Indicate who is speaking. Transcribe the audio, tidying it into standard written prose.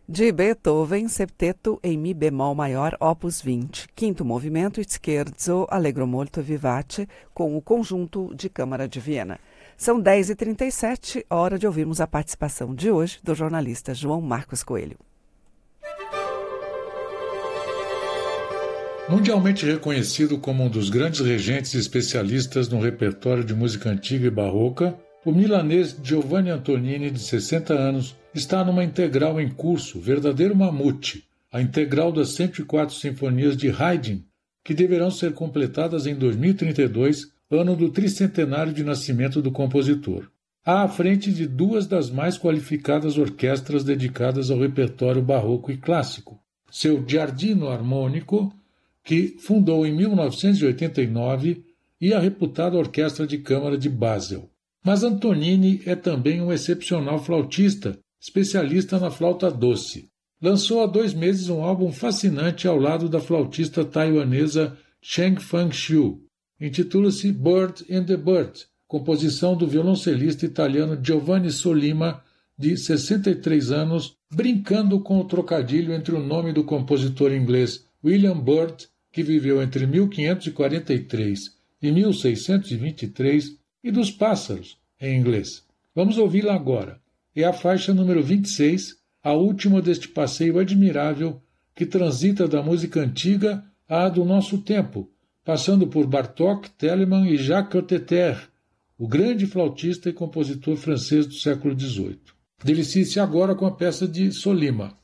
Speaker 1: de Beethoven, septeto em mi bemol maior, opus 20, quinto movimento, Scherzo allegro molto vivace, com o conjunto de Câmara de Viena. São 10h37, hora de ouvirmos a participação de hoje do jornalista João Marcos Coelho.
Speaker 2: Mundialmente reconhecido como um dos grandes regentes e especialistas no repertório de música antiga e barroca, o milanês Giovanni Antonini, de 60 anos, está numa integral em curso, verdadeiro mamute, a integral das 104 sinfonias de Haydn, que deverão ser completadas em 2032, ano do tricentenário de nascimento do compositor. À frente de duas das mais qualificadas orquestras dedicadas ao repertório barroco e clássico. Seu Giardino Armônico, que fundou em 1989, e a reputada Orquestra de Câmara de Basel. Mas Antonini é também um excepcional flautista, especialista na flauta doce. Lançou há 2 meses um álbum fascinante ao lado da flautista taiwanesa Cheng Fang-xiu. Intitula-se Bird in the Bird, composição do violoncelista italiano Giovanni Sollima, de 63 anos, brincando com o trocadilho entre o nome do compositor inglês William Byrd, que viveu entre 1543 e 1623, e dos pássaros, em inglês. Vamos ouvi-la agora. É a faixa número 26, a última deste passeio admirável que transita da música antiga à do nosso tempo, passando por Bartók, Telemann e Jacques Cotteter, o grande flautista e compositor francês do século XVIII. Delicie-se agora com a peça de Sollima.